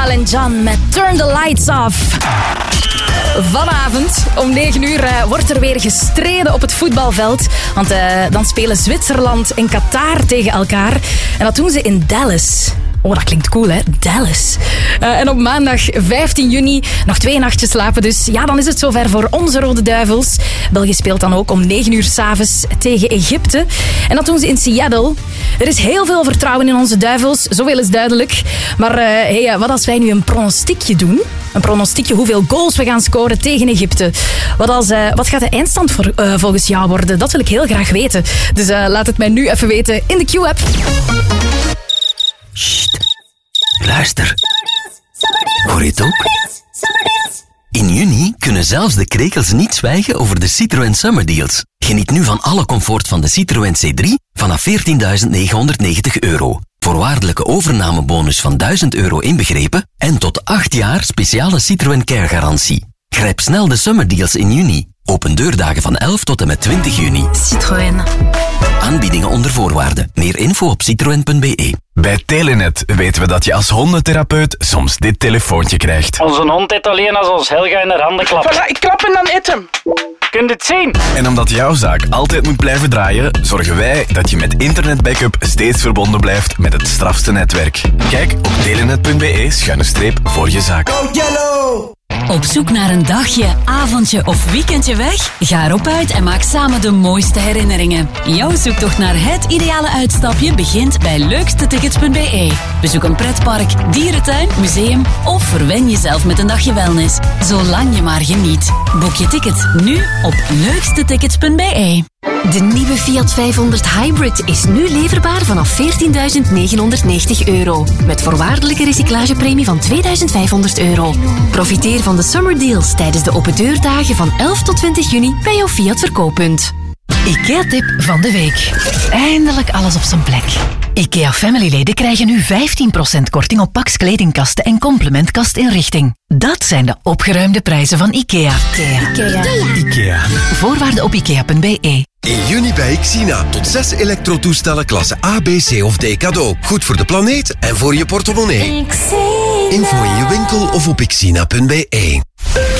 Elton John met Turn the Lights Off. Vanavond om 9 uur wordt er weer gestreden op het voetbalveld. Want dan spelen Zwitserland en Qatar tegen elkaar. En dat doen ze in Dallas. Oh, dat klinkt cool, hè? Dallas. En op maandag 15 juni, nog 2 nachtjes slapen dus. Ja, dan is het zover voor onze Rode Duivels. België speelt dan ook om 9 uur 's avonds tegen Egypte. En dat doen ze in Seattle. Er is heel veel vertrouwen in onze Duivels, zoveel is duidelijk. Maar wat als wij nu een pronostiekje doen? Een pronostiekje hoeveel goals we gaan scoren tegen Egypte. Wat gaat de eindstand volgens jou worden? Dat wil ik heel graag weten. Dus laat het mij nu even weten in de Q-app. Sst, luister. Hoor je het ook? In juni kunnen zelfs de krekels niet zwijgen over de Citroën Summer Deals. Geniet nu van alle comfort van de Citroën C3 vanaf €14.990. Voorwaardelijke overnamebonus van €1.000 inbegrepen en tot 8 jaar speciale Citroën Care garantie. Grijp snel de Summer Deals in juni. Open deurdagen van 11 tot en met 20 juni. Citroën. Aanbiedingen onder voorwaarden. Meer info op citroen.be. Bij Telenet weten we dat je als hondentherapeut soms dit telefoontje krijgt. Onze hond eet alleen als ons Helga in haar handen klapt. Voilà, ik klap en dan eet hem. Kunt het zien? En omdat jouw zaak altijd moet blijven draaien, zorgen wij dat je met internetbackup steeds verbonden blijft met het strafste netwerk. Kijk op telenet.be/voor je zaak. Go Yellow! Op zoek naar een dagje, avondje of weekendje weg? Ga erop uit en maak samen de mooiste herinneringen. Jouw zoektocht naar het ideale uitstapje begint bij leukstetickets.be. Bezoek een pretpark, dierentuin, museum of verwen jezelf met een dagje wellness. Zolang je maar geniet. Boek je ticket nu op leukstetickets.be. De nieuwe Fiat 500 Hybrid is nu leverbaar vanaf €14.990. Met voorwaardelijke recyclagepremie van €2.500. Profiteer van de Summer Deals tijdens de open deurdagen van 11 tot 20 juni bij jouw Fiat verkooppunt. IKEA-tip van de week. Eindelijk alles op zijn plek. IKEA Family-leden krijgen nu 15% korting op Pax kledingkasten en complementkastinrichting. Dat zijn de opgeruimde prijzen van IKEA. IKEA. Voorwaarden op ikea.be. In juni bij Xina. Tot 6 elektrotoestellen klasse A, B, C of D cadeau. Goed voor de planeet en voor je portemonnee. Info in je winkel of op xina.be.